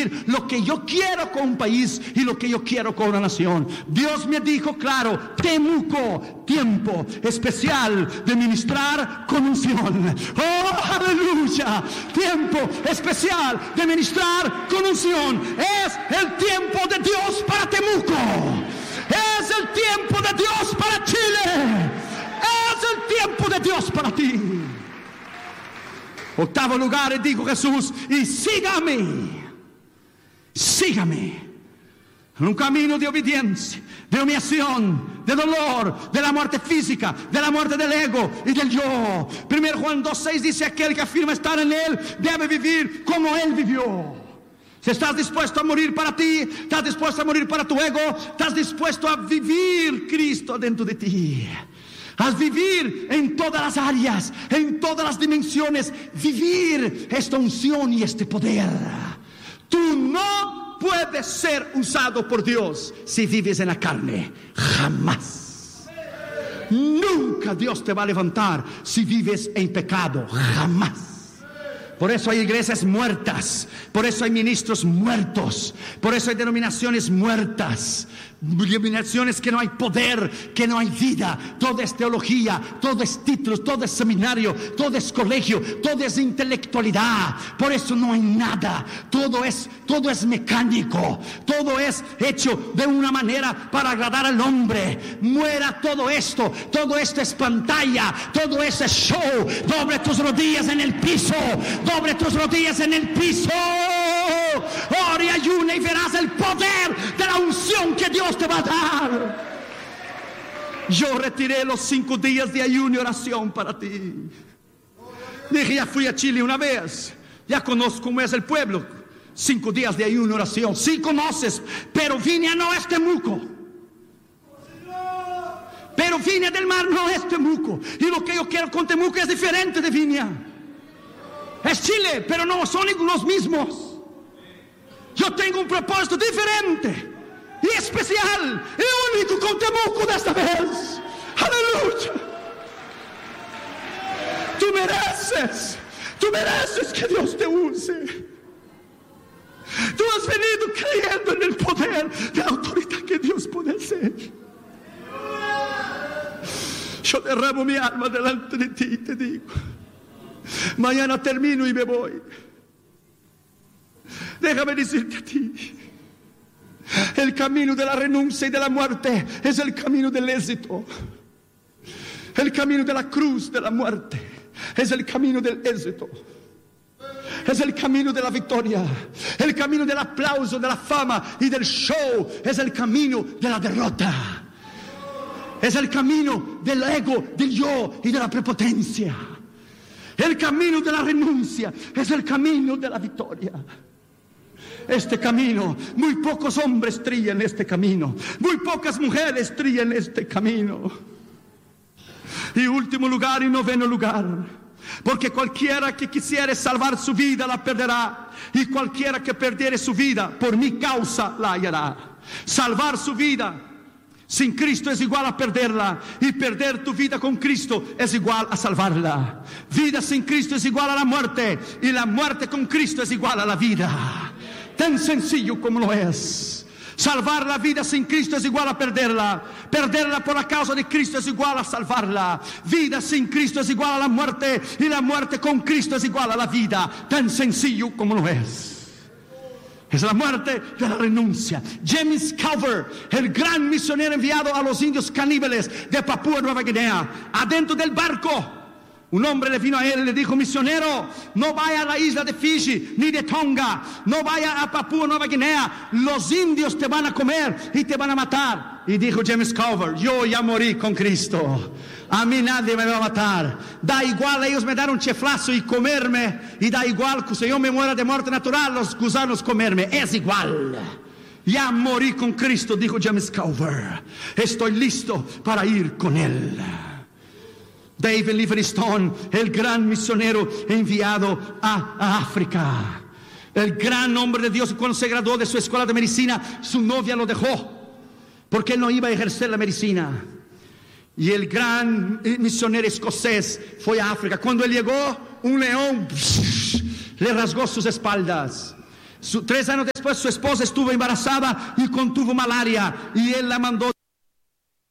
vivir lo que yo quiero con un país y lo que yo quiero con una nación. Dios me dijo claro: Temuco, tiempo especial de ministrar con unción. Oh, aleluya. Tiempo especial de ministrar con unción. Es el tiempo de Dios para Temuco. Es el tiempo de Dios para Chile. Es el tiempo de Dios para ti. Octavo lugar, dijo Jesús: y sígame. Sígame en un camino de obediencia, de humillación, de dolor, de la muerte física, de la muerte del ego y del yo. 1 Juan 2:6 dice: aquel que afirma estar en Él debe vivir como Él vivió. Si estás dispuesto a morir para ti, estás dispuesto a morir para tu ego, estás dispuesto a vivir Cristo dentro de ti, a vivir en todas las áreas, en todas las dimensiones, vivir esta unción y este poder. Tú no puedes ser usado por Dios si vives en la carne. Jamás. Nunca Dios te va a levantar si vives en pecado. Jamás. Por eso hay iglesias muertas, por eso hay ministros muertos, por eso hay denominaciones muertas, denominaciones que no hay poder, que no hay vida. Todo es teología, todo es títulos, todo es seminario, todo es colegio, todo es intelectualidad. Por eso no hay nada. Todo es mecánico, todo es hecho de una manera para agradar al hombre. Muera todo esto es pantalla, todo esto es show. Doble tus rodillas en el piso. Doble tus rodillas en el piso. Ora y ayuna y verás el poder de la unción que Dios te va a dar. Yo retiré los 5 días de ayuno y oración para ti. Dije: ya fui a Chile una vez, ya conozco cómo es el pueblo. 5 días de ayuno y oración. Sí conoces, pero Viña no es Temuco. Pero Viña del Mar no es Temuco. Y lo que yo quiero con Temuco es diferente de Viña. Es Chile, pero no son los mismos. Yo tengo un propósito diferente y especial y único con Temuco de esta vez. Aleluya. Tú mereces que Dios te use. Tú has venido creyendo en el poder de la autoridad que Dios puede hacer. Yo derramo mi alma delante de ti y te digo: mañana termino y me voy. Déjame decirte a ti: el camino de la renuncia y de la muerte es el camino del éxito. El camino de la cruz de la muerte es el camino del éxito. Es el camino de la victoria. El camino del aplauso, de la fama y del show es el camino de la derrota. Es el camino del ego, del yo y de la prepotencia. El camino de la renuncia es el camino de la victoria. Este camino, muy pocos hombres trillan este camino, muy pocas mujeres trillan este camino. Y último lugar y noveno lugar, porque cualquiera que quisiere salvar su vida la perderá, y cualquiera que perdiere su vida por mi causa la hallará. Salvar su vida sin Cristo es igual a perderla, y perder tu vida con Cristo es igual a salvarla. Vida sin Cristo es igual a la muerte, y la muerte con Cristo es igual a la vida. Tan sencillo como lo es. Salvar la vida sin Cristo es igual a perderla. Perderla por la causa de Cristo es igual a salvarla. Vida sin Cristo es igual a la muerte, y la muerte con Cristo es igual a la vida. Tan sencillo como lo es. Es la muerte de la renuncia. James Calvert, el gran misionero enviado a los indios caníbales de Papúa Nueva Guinea, adentro del barco, un hombre le vino a él y le dijo: misionero, no vaya a la isla de Fiji ni de Tonga, no vaya a Papúa Nueva Guinea, los indios te van a comer y te van a matar. Y dijo James Calvert: yo ya morí con Cristo, a mí nadie me va a matar. Da igual ellos me dan un chiflazo y comerme, y da igual que si yo me muera de muerte natural, los gusanos comerme, es igual. Ya morí con Cristo, dijo James Calvert, estoy listo para ir con él. David Livingstone, el gran misionero enviado a África, el gran hombre de Dios, cuando se graduó de su escuela de medicina, su novia lo dejó porque él no iba a ejercer la medicina. Y el gran misionero escocés fue a África. Cuando él llegó, un león le rasgó sus espaldas. 3 años después su esposa estuvo embarazada y contuvo malaria y él la mandó